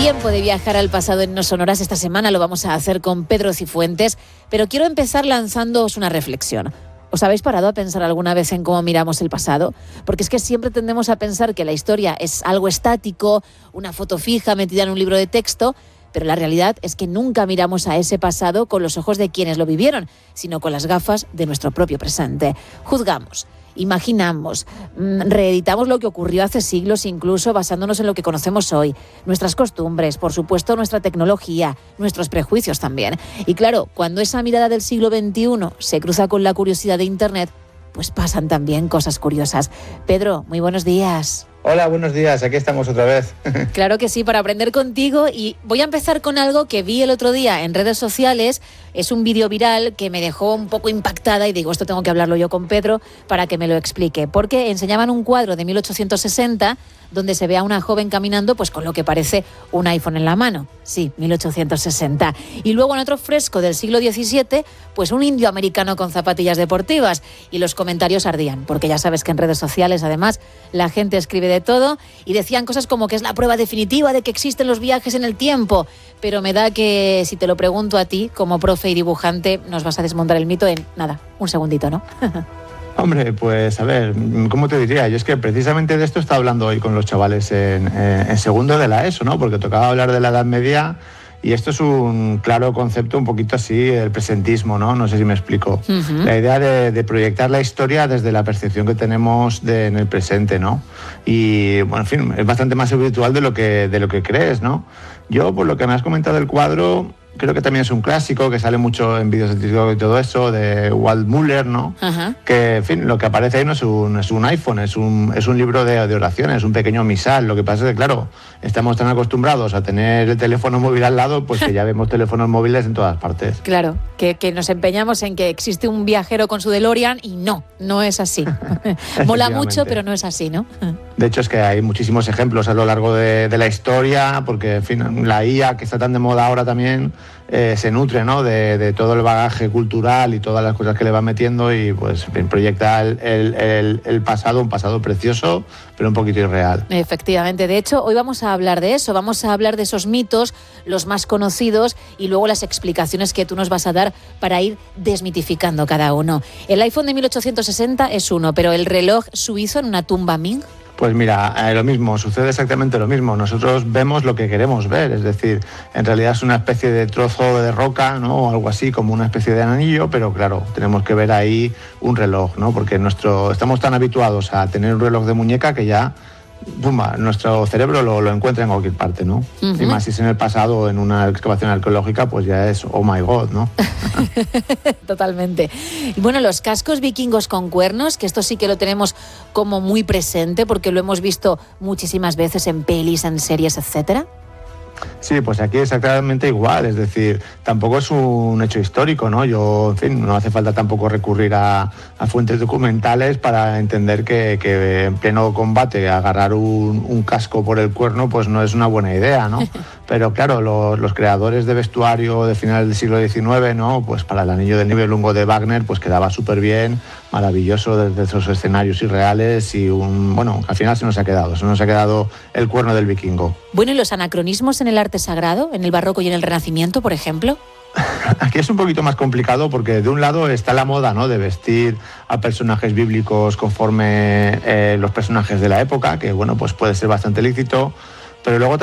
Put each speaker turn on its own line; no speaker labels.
Tiempo de viajar al pasado en No Sonoras. Esta semana lo vamos a hacer con Pedro Cifuentes, pero quiero empezar lanzándoos una reflexión. ¿Os habéis parado a pensar alguna vez en cómo miramos el pasado? Porque es que siempre tendemos a pensar que la historia es algo estático, una foto fija metida en un libro de texto, pero la realidad es que nunca miramos a ese pasado con los ojos de quienes lo vivieron, sino con las gafas de nuestro propio presente. Juzgamos, imaginamos, reeditamos lo que ocurrió hace siglos, incluso basándonos en lo que conocemos hoy, nuestras costumbres, por supuesto nuestra tecnología, nuestros prejuicios también. Y claro, cuando esa mirada del siglo XXI se cruza con la curiosidad de Internet, pues pasan también cosas curiosas. Pedro, muy buenos días.
Hola, buenos días, aquí estamos otra vez.
Claro que sí, para aprender contigo, y voy a empezar con algo que vi el otro día en redes sociales. Es un vídeo viral que me dejó un poco impactada y digo, esto tengo que hablarlo yo con Pedro para que me lo explique, porque enseñaban un cuadro de 1860 donde se ve a una joven caminando pues con lo que parece un iPhone en la mano. Sí, 1860. Y luego en otro fresco del siglo XVII, pues un indio americano con zapatillas deportivas, y los comentarios ardían, porque ya sabes que en redes sociales además la gente escribe de todo y decían cosas como que es la prueba definitiva de que existen los viajes en el tiempo, pero me da que si te lo pregunto a ti como profe y dibujante nos vas a desmontar el mito en nada, un segundito, ¿no?
Hombre, pues a ver, ¿cómo te diría? Yo es que precisamente de esto estaba hablando hoy con los chavales en segundo de la ESO, ¿no? Porque tocaba hablar de la Edad Media y esto es un claro concepto un poquito así, el presentismo, ¿no? No sé si me explico. Uh-huh. La idea de proyectar la historia desde la percepción que tenemos en el presente, ¿no? Y, bueno, en fin, es bastante más habitual de lo que crees, ¿no? Yo, por lo que me has comentado del cuadro, creo que también es un clásico que sale mucho en vídeos de TikTok y todo eso, de Walt Muller, ¿no? Uh-huh. Que, en fin, lo que aparece ahí no es un iPhone, es un libro de oraciones, un pequeño misal. Lo que pasa es que, claro, estamos tan acostumbrados a tener el teléfono móvil al lado, pues que ya vemos teléfonos móviles en todas partes.
Claro, que nos empeñamos en que existe un viajero con su DeLorean y no es así. Mola mucho, pero no es así, ¿no?
De hecho, es que hay muchísimos ejemplos a lo largo de la historia, porque, en fin, la IA, que está tan de moda ahora también, se nutre, ¿no? de todo el bagaje cultural y todas las cosas que le va metiendo, y pues proyecta el pasado, un pasado precioso, pero un poquito irreal.
Efectivamente. De hecho, hoy vamos a hablar de eso, vamos a hablar de esos mitos, los más conocidos, y luego las explicaciones que tú nos vas a dar para ir desmitificando cada uno. El iPhone de 1860 es uno, pero el reloj suizo en una tumba Ming.
Pues mira, lo mismo, sucede exactamente lo mismo. Nosotros vemos lo que queremos ver, es decir, en realidad es una especie de trozo de roca, ¿no? O algo así, como una especie de anillo, pero claro, tenemos que ver ahí un reloj, ¿no? Porque estamos tan habituados a tener un reloj de muñeca que ya, ¡pumba!, nuestro cerebro lo encuentra en cualquier parte, ¿no? Uh-huh. Y más si es en el pasado, en una excavación arqueológica, pues ya es oh my God, ¿no?
Totalmente. Y bueno, los cascos vikingos con cuernos, que esto sí que lo tenemos como muy presente porque lo hemos visto muchísimas veces en pelis, en series, etcétera.
Sí, pues aquí exactamente igual, es decir, tampoco es un hecho histórico, ¿no? En fin, no hace falta tampoco recurrir a fuentes documentales para entender que en pleno combate agarrar un casco por el cuerno pues no es una buena idea, ¿no? Pero claro, los creadores de vestuario de finales del siglo XIX, ¿no? Pues para el Anillo del Nibelungo de Wagner pues quedaba súper bien, maravilloso desde esos escenarios irreales, y al final se nos ha quedado el cuerno del vikingo.
Bueno, ¿y los anacronismos en el arte sagrado, en el barroco y en el Renacimiento, por ejemplo?
Aquí es un poquito más complicado porque de un lado está la moda, ¿no?, de vestir a personajes bíblicos conforme los personajes de la época, que bueno, pues puede ser bastante lícito, pero luego